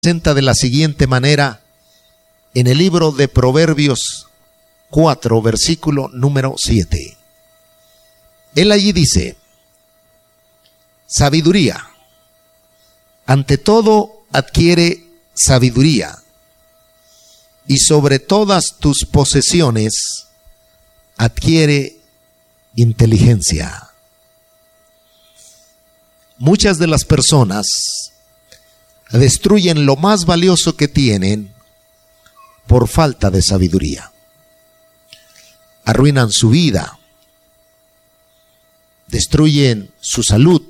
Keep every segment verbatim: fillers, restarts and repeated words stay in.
presenta de la siguiente manera en el libro de Proverbios cuatro, versículo número siete. Él allí dice: sabiduría, ante todo adquiere sabiduría, y sobre todas tus posesiones adquiere inteligencia. Muchas de las personas destruyen lo más valioso que tienen por falta de sabiduría. Arruinan su vida, destruyen su salud,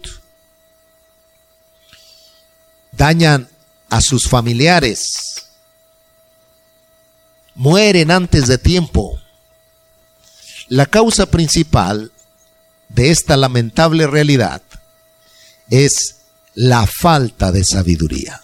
dañan a sus familiares, mueren antes de tiempo. La causa principal de esta lamentable realidad es la falta de sabiduría.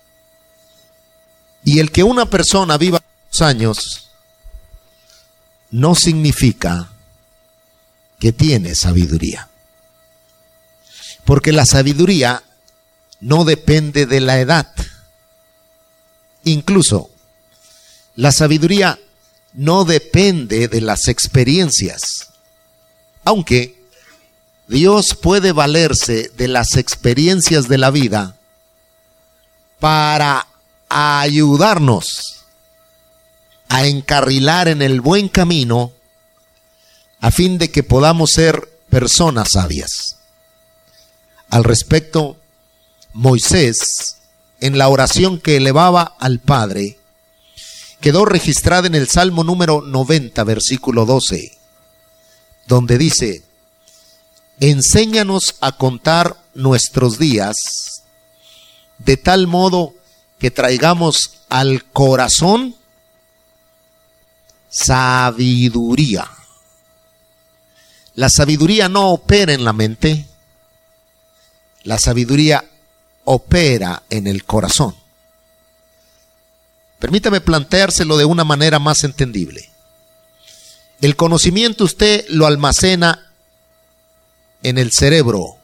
Y el que una persona viva muchos años no significa que tiene sabiduría, porque la sabiduría no depende de la edad. Incluso la sabiduría no depende de las experiencias, aunque Dios puede valerse de las experiencias de la vida para ayudarnos a encarrilar en el buen camino a fin de que podamos ser personas sabias. Al respecto, Moisés, en la oración que elevaba al Padre, quedó registrada en el Salmo número noventa, versículo doce, donde dice: enséñanos a contar nuestros días de tal modo que traigamos al corazón sabiduría. La sabiduría no opera en la mente, la sabiduría opera en el corazón. Permítame planteárselo de una manera más entendible. El conocimiento usted lo almacena en el cerebro.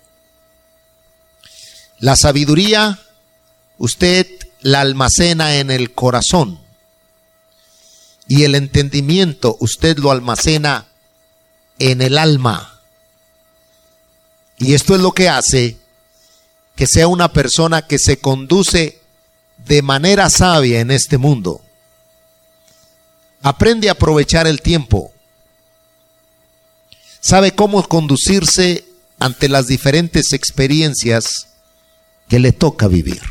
La sabiduría usted la almacena en el corazón. Y el entendimiento usted lo almacena en el alma. Y esto es lo que hace que sea una persona que se conduce de manera sabia en este mundo. Aprende a aprovechar el tiempo. Sabe cómo conducirse ante las diferentes experiencias que le toca vivir.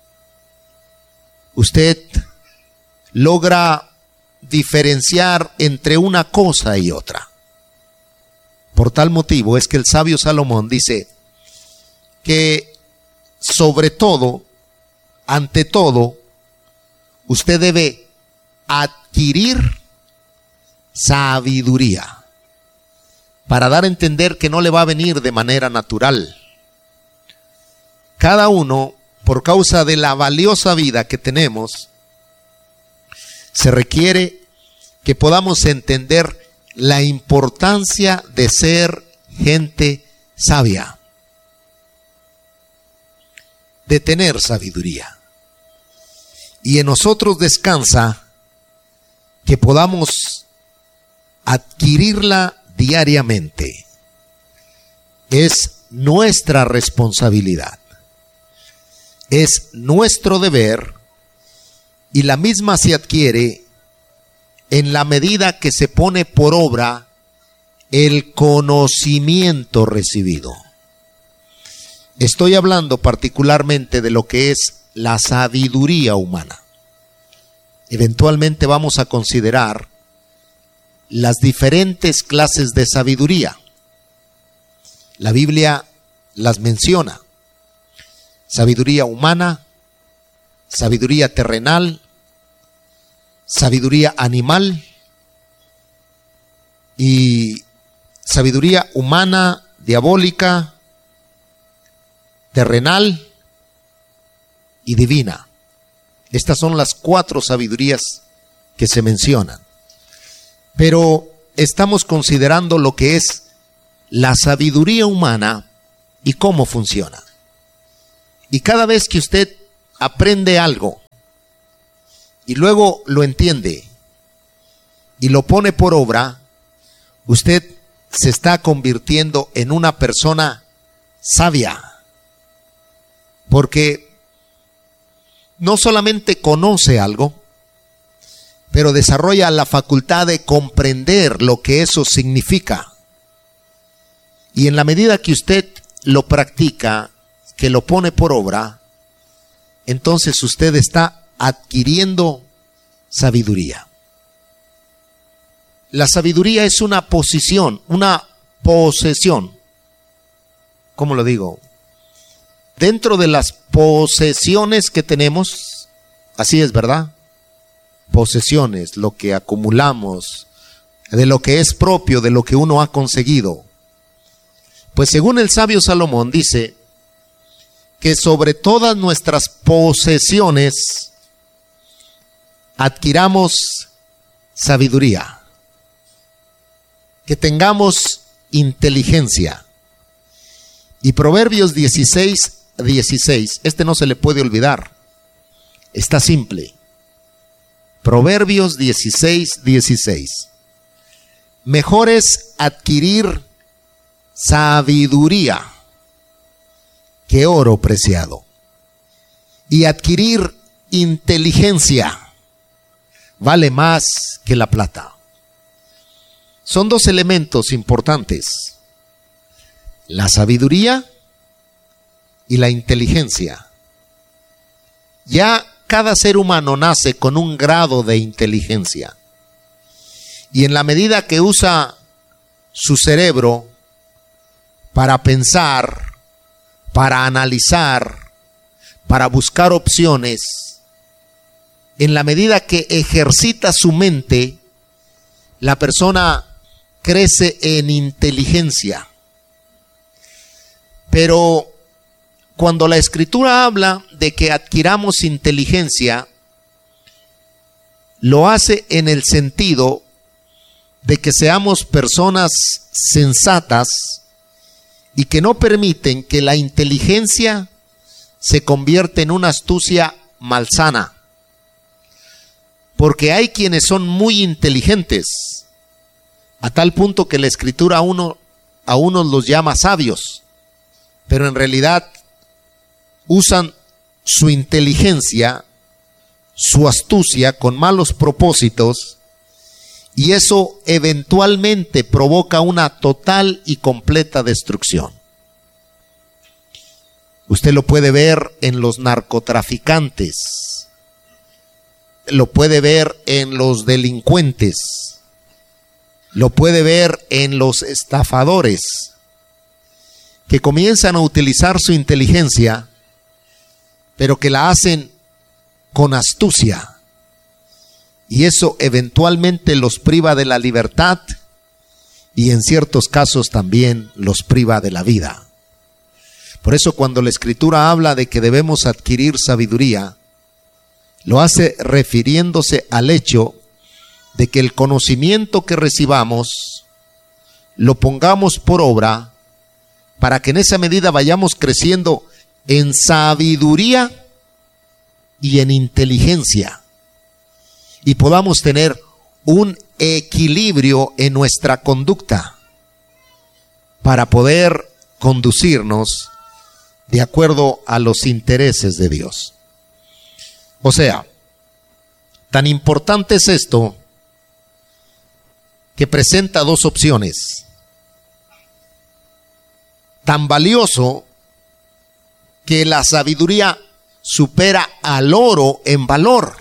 Usted logra diferenciar entre una cosa y otra. Por tal motivo es que el sabio Salomón dice que sobre todo, ante todo, usted debe adquirir sabiduría, para dar a entender que no le va a venir de manera natural. Cada uno, por causa de la valiosa vida que tenemos, se requiere que podamos entender la importancia de ser gente sabia, de tener sabiduría. Y en nosotros descansa que podamos adquirirla diariamente. Es nuestra responsabilidad, es nuestro deber, y la misma se adquiere en la medida que se pone por obra el conocimiento recibido. Estoy hablando particularmente de lo que es la sabiduría humana. Eventualmente vamos a considerar las diferentes clases de sabiduría. La Biblia las menciona: sabiduría humana, sabiduría terrenal, sabiduría animal y sabiduría humana, diabólica, terrenal y divina. Estas son las cuatro sabidurías que se mencionan. Pero estamos considerando lo que es la sabiduría humana y cómo funciona. Y cada vez que usted aprende algo y luego lo entiende y lo pone por obra, usted se está convirtiendo en una persona sabia. Porque no solamente conoce algo, pero desarrolla la facultad de comprender lo que eso significa. Y en la medida que usted lo practica, que lo pone por obra, entonces usted está adquiriendo sabiduría. La sabiduría es una posición, una posesión. ¿Cómo lo digo? Dentro de las posesiones que tenemos, así es, ¿verdad? Posesiones, lo que acumulamos, de lo que es propio, de lo que uno ha conseguido. Pues según el sabio Salomón dice que sobre todas nuestras posesiones adquiramos sabiduría, que tengamos inteligencia. Y Proverbios dieciséis, dieciséis, este no se le puede olvidar, está simple. Proverbios dieciséis, dieciséis. Mejor es adquirir sabiduría que oro preciado, y adquirir inteligencia vale más que la plata. Son dos elementos importantes: la sabiduría y la inteligencia. Ya cada ser humano nace con un grado de inteligencia, y en la medida que usa su cerebro para pensar, para analizar, para buscar opciones, en la medida que ejercita su mente, la persona crece en inteligencia. Pero cuando la Escritura habla de que adquiramos inteligencia, lo hace en el sentido de que seamos personas sensatas y que no permiten que la inteligencia se convierta en una astucia malsana. Porque hay quienes son muy inteligentes, a tal punto que la Escritura a uno, a unos los llama sabios, pero en realidad usan su inteligencia, su astucia con malos propósitos, y eso eventualmente provoca una total y completa destrucción. Usted lo puede ver en los narcotraficantes, lo puede ver en los delincuentes, lo puede ver en los estafadores, que comienzan a utilizar su inteligencia, pero que la hacen con astucia. Y eso eventualmente los priva de la libertad y en ciertos casos también los priva de la vida. Por eso cuando la Escritura habla de que debemos adquirir sabiduría, lo hace refiriéndose al hecho de que el conocimiento que recibamos lo pongamos por obra, para que en esa medida vayamos creciendo en sabiduría y en inteligencia, y podamos tener un equilibrio en nuestra conducta para poder conducirnos de acuerdo a los intereses de Dios. O sea, tan importante es esto que presenta dos opciones. Tan valioso que la sabiduría supera al oro en valor.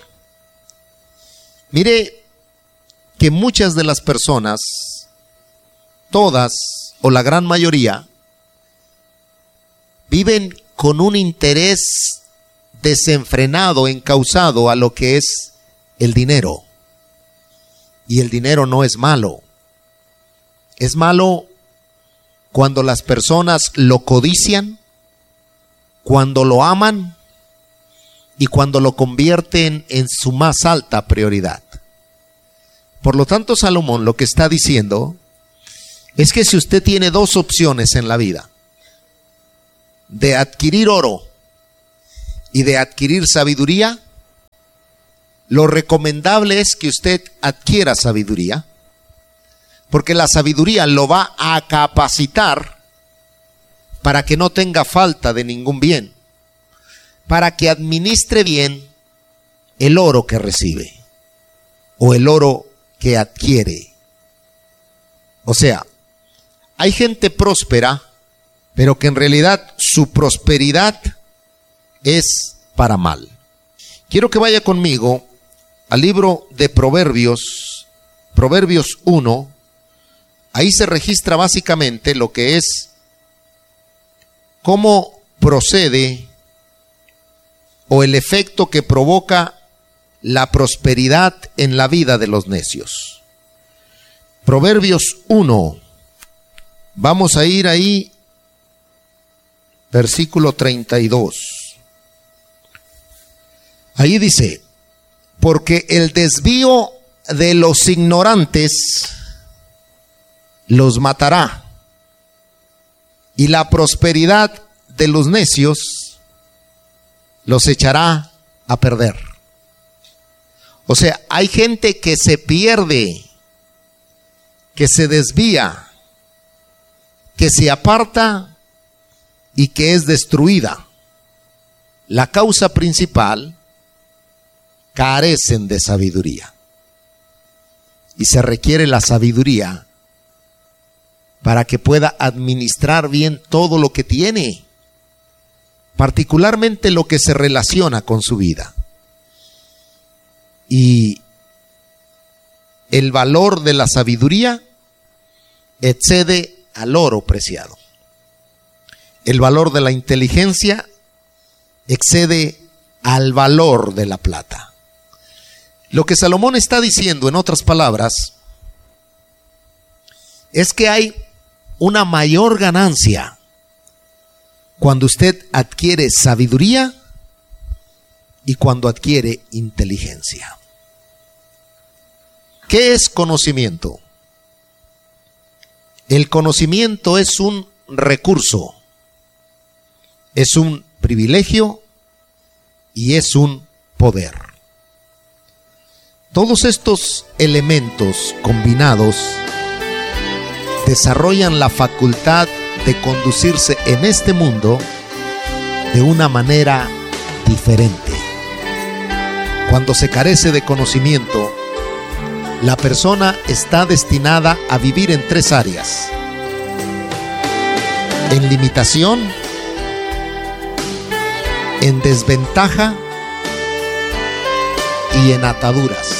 Mire que muchas de las personas, todas o la gran mayoría, viven con un interés desenfrenado, encauzado a lo que es el dinero. Y el dinero no es malo. Es malo cuando las personas lo codician, cuando lo aman y cuando lo convierten en su más alta prioridad. Por lo tanto, Salomón lo que está diciendo es que si usted tiene dos opciones en la vida, de adquirir oro y de adquirir sabiduría, lo recomendable es que usted adquiera sabiduría, porque la sabiduría lo va a capacitar para que no tenga falta de ningún bien, para que administre bien el oro que recibe o el oro que adquiere. O sea, hay gente próspera, pero que en realidad su prosperidad es para mal. Quiero que vaya conmigo al libro de Proverbios, Proverbios uno. Ahí se registra básicamente lo que es cómo procede o el efecto que provoca la prosperidad en la vida de los necios. Proverbios uno. Vamos a ir ahí, versículo treinta y dos. Ahí dice: porque el desvío de los ignorantes los matará, y la prosperidad de los necios los echará a perder. O sea, hay gente que se pierde, que se desvía, que se aparta y que es destruida. La causa principal: carecen de sabiduría. Y se requiere la sabiduría para que pueda administrar bien todo lo que tiene, particularmente lo que se relaciona con su vida. Y el valor de la sabiduría excede al oro preciado. El valor de la inteligencia excede al valor de la plata. Lo que Salomón está diciendo, en otras palabras, es que hay una mayor ganancia cuando usted adquiere sabiduría y cuando adquiere inteligencia. ¿Qué es conocimiento? El conocimiento es un recurso, es un privilegio y es un poder. Todos estos elementos combinados desarrollan la facultad de conducirse en este mundo de una manera diferente. Cuando se carece de conocimiento, la persona está destinada a vivir en tres áreas: en limitación, en desventaja y en ataduras.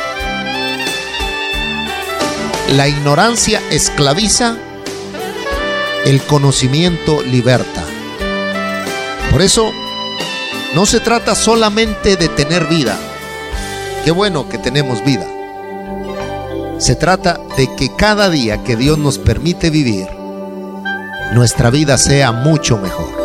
La ignorancia esclaviza, el conocimiento liberta. Por eso, no se trata solamente de tener vida. Qué bueno que tenemos vida. Se trata de que cada día que Dios nos permite vivir, nuestra vida sea mucho mejor.